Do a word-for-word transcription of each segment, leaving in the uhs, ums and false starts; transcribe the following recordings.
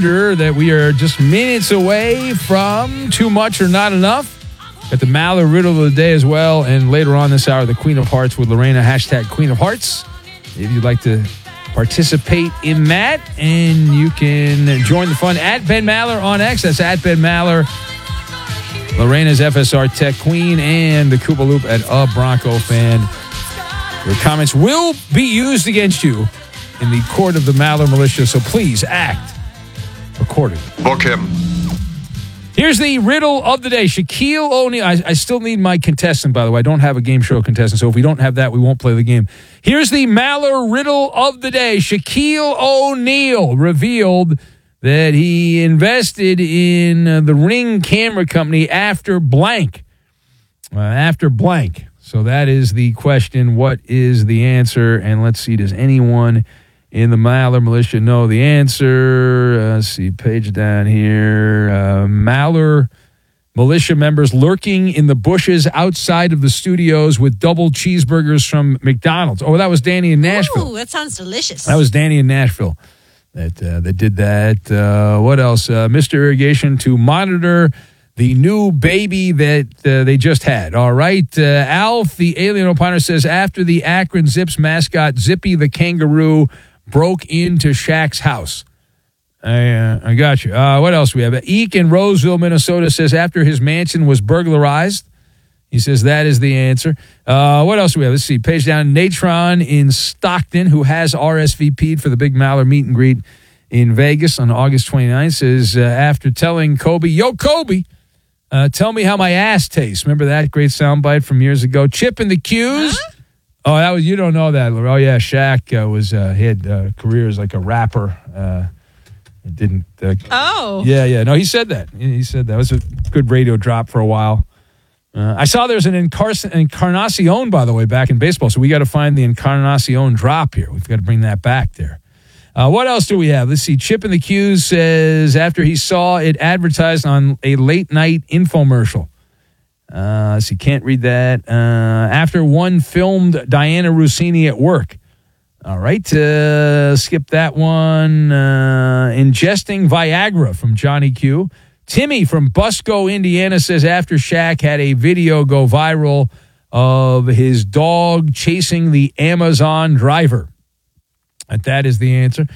reminder that we are just minutes away from Too Much or Not Enough. Got the Maller Riddle of the day as well. And later on this hour, the Queen of Hearts with Lorena, hashtag Queen of Hearts. If you'd like to participate in that, and you can join the fun at Ben Maller on X. That's at Ben Maller. Lorena's F S R Tech Queen and the Koopa Loop at A Bronco Fan. Your comments will be used against you in the court of the Maller Militia, so please act accordingly. Book him. Here's the riddle of the day. Shaquille O'Neal. I, I still need my contestant, by the way. I don't have a game show contestant, so if we don't have that, we won't play the game. Here's the Maller riddle of the day. Shaquille O'Neal revealed that he invested in uh, the Ring Camera Company after blank. Uh, after blank. So that is the question. What is the answer? And let's see, does anyone in the Maller Militia know the answer? Uh, let's see, page down here. Uh, Maller Militia members lurking in the bushes outside of the studios with double cheeseburgers from McDonald's. Oh, that was Danny in Nashville. Ooh, that sounds delicious. That was Danny in Nashville that, uh, that did that. Uh, what else? Uh, Mister Irrigation to monitor the new baby that uh, they just had. All right. Uh, Alf, the alien opiner, says after the Akron Zips mascot, Zippy the kangaroo, broke into Shaq's house. I, uh, I got you. Uh, what else we have? Eek in Roseville, Minnesota says after his mansion was burglarized. He says that is the answer. Uh, what else do we have? Let's see. Page down. Natron in Stockton, who has R S V P'd for the big Maller meet and greet in Vegas on August twenty-ninth, says uh, after telling Kobe, yo, Kobe, uh, tell me how my ass tastes. Remember that great soundbite from years ago? Chip in the Q's. Huh? Oh, that was, you don't know that. Oh, yeah, Shaq uh, was, uh, he had uh, career as like a rapper. Uh, didn't. Uh, oh. Yeah, yeah. No, he said that. He said that. It was a good radio drop for a while. Uh, I saw there's an Encar- Encarnacion, by the way, back in baseball. So we got to find the Encarnacion drop here. We've got to bring that back there. Uh, what else do we have? Let's see. Chip in the Q's says after he saw it advertised on a late night infomercial. Uh, let's see. Can't read that. Uh, after one filmed Diana Rossini at work. All right. Uh, skip that one. Uh, ingesting Viagra from Johnny Q. Timmy from Busco, Indiana says after Shaq had a video go viral of his dog chasing the Amazon driver. And that is the answer.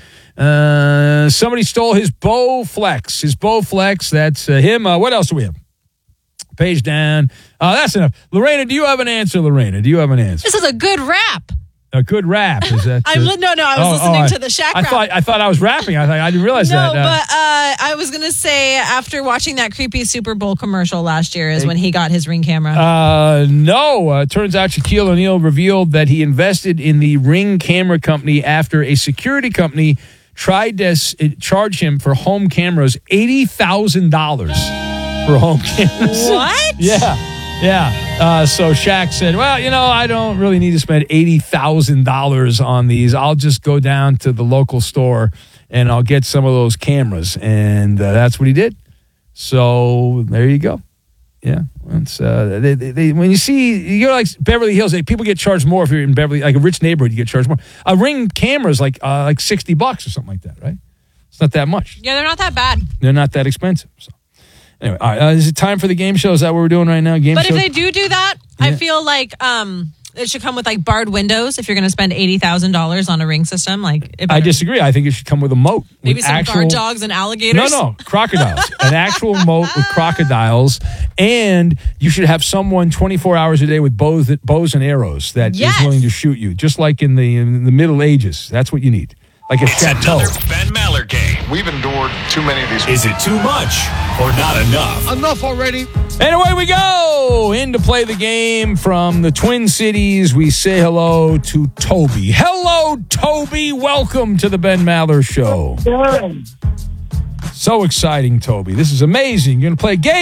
Uh, somebody stole his Bowflex. His Bowflex. That's uh, him. Uh, what else do we have? Page down. Uh, that's enough. Lorena, do you have an answer, Lorena? Do you have an answer? This is a good rap. A good rap. Is that? I'm li- no, no. I was oh, listening oh, to the Shaq I rap. thought I thought I was rapping. I thought I didn't realize no, that. No, uh, but uh, I was gonna say after watching that creepy Super Bowl commercial last year is when he got his Ring camera. Uh, no. Uh, turns out Shaquille O'Neal revealed that he invested in the Ring camera company after a security company tried to s- charge him for home cameras eighty thousand dollars for home cameras. What? Yeah. Yeah. Uh, so Shaq said, well, you know, I don't really need to spend eighty thousand dollars on these. I'll just go down to the local store and I'll get some of those cameras. And uh, that's what he did. So there you go. Yeah. It's, uh, they, they, they, when you see, you go like Beverly Hills, they, people get charged more if you're in Beverly, like a rich neighborhood, you get charged more. A Ring camera is like, uh, like sixty bucks or something like that, right? It's not that much. Yeah, they're not that bad. They're not that expensive. So. Anyway, all right, uh, is it time for the game show? Is that what we're doing right now? Game but show? if they do do that, yeah. I feel like um, it should come with like barred windows if you're going to spend eighty thousand dollars on a Ring system. Like, it I disagree. I think it should come with a moat. Maybe with some actual, guard dogs and alligators. No, no, crocodiles. An actual moat with crocodiles. And you should have someone twenty-four hours a day with bows, bows and arrows that yes. is willing to shoot you, just like in the, in the Middle Ages. That's what you need. Like a it's chateau. Another Ben Maller game. We've endured too many of these. Is it too much or not enough? Enough already. And away we go. In to play the game from the Twin Cities, we say hello to Toby. Hello, Toby. Welcome to the Ben Maller Show. So exciting, Toby. This is amazing. You're going to play a game.